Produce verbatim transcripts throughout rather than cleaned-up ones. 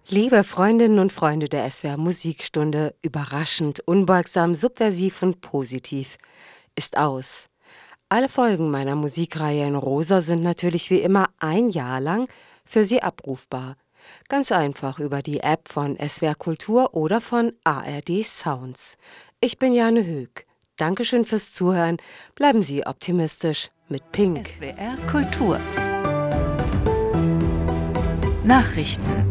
Liebe Freundinnen und Freunde der S W R Musikstunde, überraschend, unbeugsam, subversiv und positiv, ist aus. Alle Folgen meiner Musikreihe in Rosa sind natürlich wie immer ein Jahr lang für Sie abrufbar. Ganz einfach über die App von S W R Kultur oder von A R D Sounds. Ich bin Jane Höck. Dankeschön fürs Zuhören. Bleiben Sie optimistisch mit Pink. S W R Kultur. Nachrichten.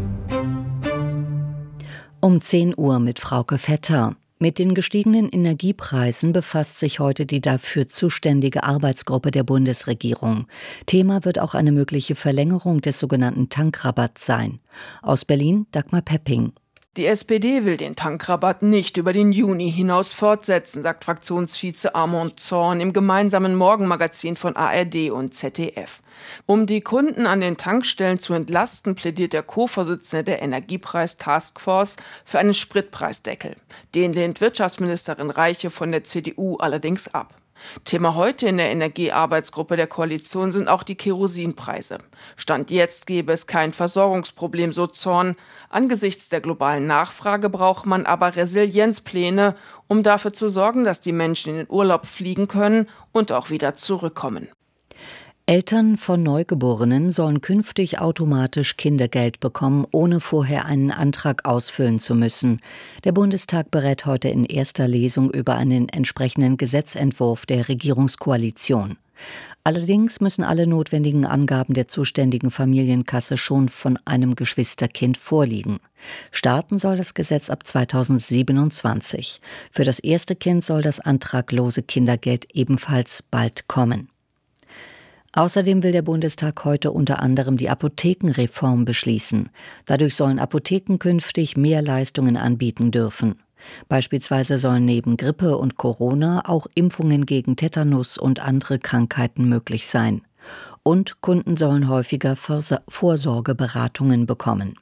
Um zehn Uhr mit Frauke Vetter. Mit den gestiegenen Energiepreisen befasst sich heute die dafür zuständige Arbeitsgruppe der Bundesregierung. Thema wird auch eine mögliche Verlängerung des sogenannten Tankrabatts sein. Aus Berlin Dagmar Pepping. Die S P D will den Tankrabatt nicht über den Juni hinaus fortsetzen, sagt Fraktionsvize Armand Zorn im gemeinsamen Morgenmagazin von A R D und Z D F. Um die Kunden an den Tankstellen zu entlasten, plädiert der Co-Vorsitzende der Energiepreis-Taskforce für einen Spritpreisdeckel. Den lehnt Wirtschaftsministerin Reiche von der C D U allerdings ab. Thema heute in der Energiearbeitsgruppe der Koalition sind auch die Kerosinpreise. Stand jetzt gäbe es kein Versorgungsproblem, so Zorn. Angesichts der globalen Nachfrage braucht man aber Resilienzpläne, um dafür zu sorgen, dass die Menschen in den Urlaub fliegen können und auch wieder zurückkommen. Eltern von Neugeborenen sollen künftig automatisch Kindergeld bekommen, ohne vorher einen Antrag ausfüllen zu müssen. Der Bundestag berät heute in erster Lesung über einen entsprechenden Gesetzentwurf der Regierungskoalition. Allerdings müssen alle notwendigen Angaben der zuständigen Familienkasse schon von einem Geschwisterkind vorliegen. Starten soll das Gesetz ab zweitausendsiebenundzwanzig. Für das erste Kind soll das antraglose Kindergeld ebenfalls bald kommen. Außerdem will der Bundestag heute unter anderem die Apothekenreform beschließen. Dadurch sollen Apotheken künftig mehr Leistungen anbieten dürfen. Beispielsweise sollen neben Grippe und Corona auch Impfungen gegen Tetanus und andere Krankheiten möglich sein. Und Kunden sollen häufiger Vorsorgeberatungen bekommen.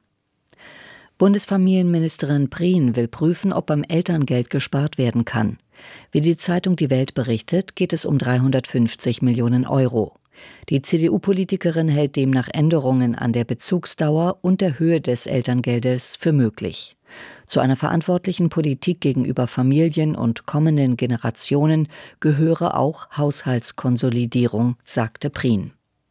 Bundesfamilienministerin Prien will prüfen, ob beim Elterngeld gespart werden kann. Wie die Zeitung Die Welt berichtet, geht es um dreihundertfünfzig Millionen Euro. Die C D U-Politikerin hält demnach Änderungen an der Bezugsdauer und der Höhe des Elterngeldes für möglich. Zu einer verantwortlichen Politik gegenüber Familien und kommenden Generationen gehöre auch Haushaltskonsolidierung, sagte Prien.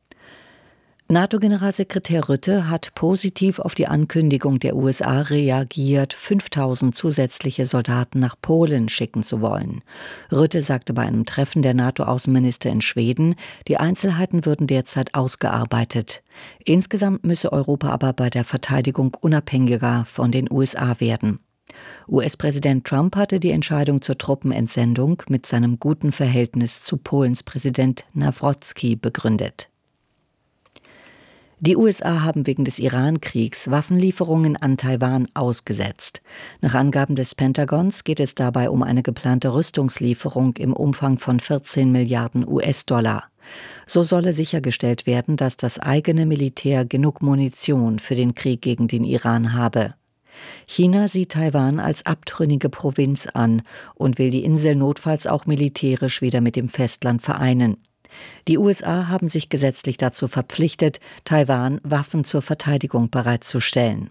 NATO-Generalsekretär Rutte hat positiv auf die Ankündigung der U S A reagiert, fünftausend zusätzliche Soldaten nach Polen schicken zu wollen. Rutte sagte bei einem Treffen der NATO-Außenminister in Schweden, die Einzelheiten würden derzeit ausgearbeitet. Insgesamt müsse Europa aber bei der Verteidigung unabhängiger von den U S A werden. U S-Präsident Trump hatte die Entscheidung zur Truppenentsendung mit seinem guten Verhältnis zu Polens Präsident Nawrocki begründet. Die U S A haben wegen des Iran-Kriegs Waffenlieferungen an Taiwan ausgesetzt. Nach Angaben des Pentagons geht es dabei um eine geplante Rüstungslieferung im Umfang von vierzehn Milliarden U S-Dollar. So solle sichergestellt werden, dass das eigene Militär genug Munition für den Krieg gegen den Iran habe. China sieht Taiwan als abtrünnige Provinz an und will die Insel notfalls auch militärisch wieder mit dem Festland vereinen. Die U S A haben sich gesetzlich dazu verpflichtet, Taiwan Waffen zur Verteidigung bereitzustellen.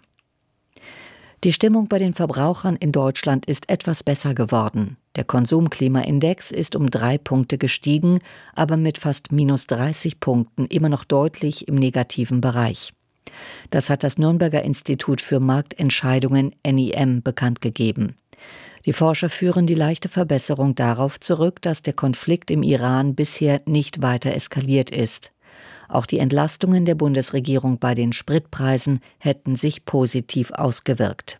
Die Stimmung bei den Verbrauchern in Deutschland ist etwas besser geworden. Der Konsumklimaindex ist um drei Punkte gestiegen, aber mit fast minus dreißig Punkten immer noch deutlich im negativen Bereich. Das hat das Nürnberger Institut für Marktentscheidungen N I M bekannt gegeben. Die Forscher führen die leichte Verbesserung darauf zurück, dass der Konflikt im Iran bisher nicht weiter eskaliert ist. Auch die Entlastungen der Bundesregierung bei den Spritpreisen hätten sich positiv ausgewirkt.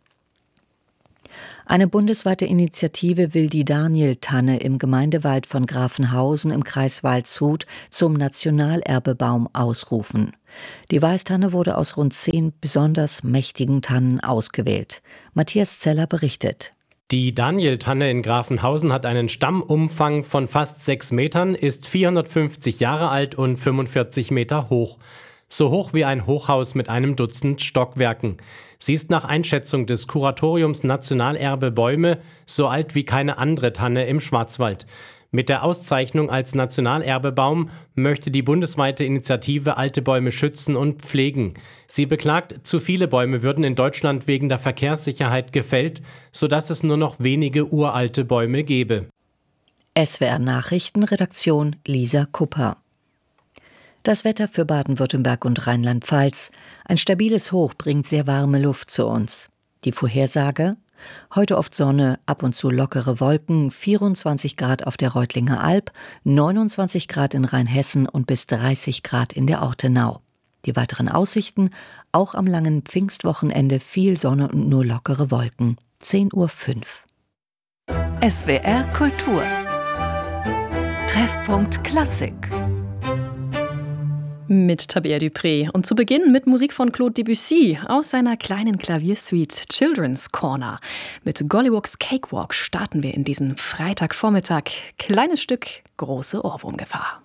Eine bundesweite Initiative will die Daniel-Tanne im Gemeindewald von Grafenhausen im Kreis Waldshut zum Nationalerbebaum ausrufen. Die Weißtanne wurde aus rund zehn besonders mächtigen Tannen ausgewählt. Matthias Zeller berichtet. Die Daniel-Tanne in Grafenhausen hat einen Stammumfang von fast sechs Metern, ist vierhundertfünfzig Jahre alt und fünfundvierzig Meter hoch. So hoch wie ein Hochhaus mit einem Dutzend Stockwerken. Sie ist nach Einschätzung des Kuratoriums Nationalerbe Bäume so alt wie keine andere Tanne im Schwarzwald. Mit der Auszeichnung als Nationalerbebaum möchte die bundesweite Initiative Alte Bäume schützen und pflegen. Sie beklagt, zu viele Bäume würden in Deutschland wegen der Verkehrssicherheit gefällt, sodass es nur noch wenige uralte Bäume gäbe. S W R Nachrichten, Redaktion Lisa Kupper. Das Wetter für Baden-Württemberg und Rheinland-Pfalz. Ein stabiles Hoch bringt sehr warme Luft zu uns. Die Vorhersage: Heute oft Sonne, ab und zu lockere Wolken, vierundzwanzig Grad auf der Reutlinger Alb, neunundzwanzig Grad in Rheinhessen und bis dreißig Grad in der Ortenau. Die weiteren Aussichten: Auch am langen Pfingstwochenende viel Sonne und nur lockere Wolken. zehn Uhr fünf. S W R Kultur. Treffpunkt Klassik. Mit Tabea Dupré. Und zu Beginn mit Musik von Claude Debussy aus seiner kleinen Klaviersuite Children's Corner. Mit Gollywooks Cakewalk starten wir in diesen Freitagvormittag. Kleines Stück, große Ohrwurmgefahr.